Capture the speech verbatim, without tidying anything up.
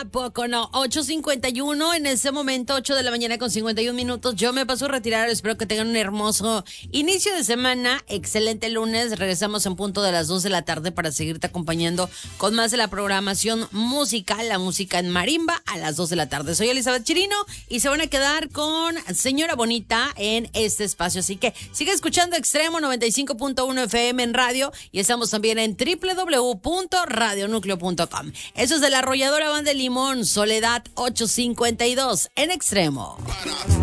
¿A poco no? ocho cincuenta y uno en ese momento, ocho de la mañana con cincuenta y un minutos. Yo me paso a retirar. Espero que tengan un hermoso inicio de semana. Excelente lunes. Regresamos en punto de las dos de la tarde para seguirte acompañando con más de la programación musical, la música en marimba a las dos de la tarde. Soy Elizabeth Chirino y se van a quedar con Señora Bonita en este espacio. Así que sigue escuchando Extremo noventa y cinco punto uno F M en radio y estamos también en doble u doble u doble u punto radio núcleo punto com. Eso es de la Arrolladora Banda de Limón, Soledad ocho cincuenta y dos en Extremo.